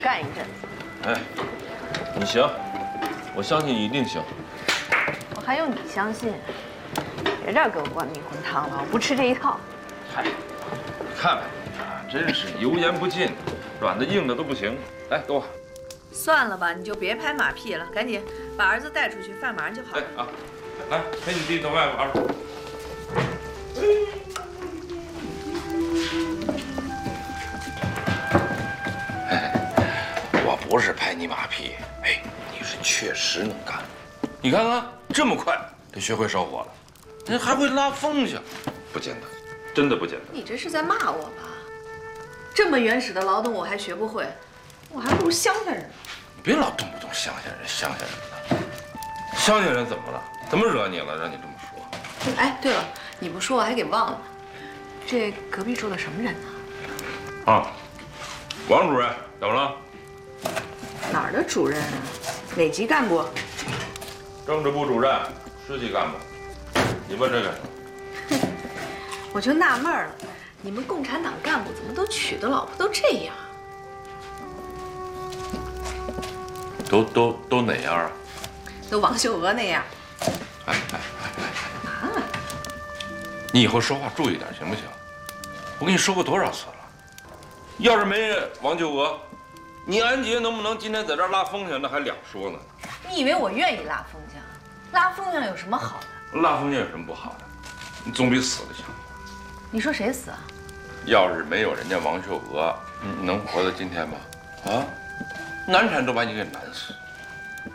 干一阵子。 哎，你行，我相信你一定行。 我还用你相信？别这儿给我灌迷魂汤了，我不吃这一套。 嗨，看看你啊，真是油盐不进，软的硬的都不行。来，给我。 算了吧，你就别拍马屁了，赶紧把儿子带出去，饭马上就好了。 啊，来陪你弟到外边玩。我不是拍你马屁，哎，你是确实能干。你看看这么快就学会烧火了，人还会拉风箱，不简单，真的不简单。 你这是在骂我吧？这么原始的劳动我还学不会，我还不如乡下人。 你别老动不动乡下人、乡下人的。乡下人怎么了？怎么惹你了？让你这么说？ 哎，对了，你不说我还给忘了，这隔壁住的什么人呢？ 啊，王主任怎么了？ 哪儿的主任啊？哪级干部？ 政治部主任、实习干部。你问这干什么？ 我就纳闷了，你们共产党干部怎么都娶的老婆都这样？ 都哪样啊？ 都王秀娥那样。 哎，你以后说话注意点行不行？我跟你说过多少次了，要是没王秀娥，你安杰能不能今天在这儿拉风箱，那还两说呢。 你以为我愿意拉风箱？拉风箱有什么好的？ 拉风箱有什么不好的？你总比死了强。 你说谁死啊？ 要是没有人家王秀娥，你能活到今天吗？啊，难产都把你给难死。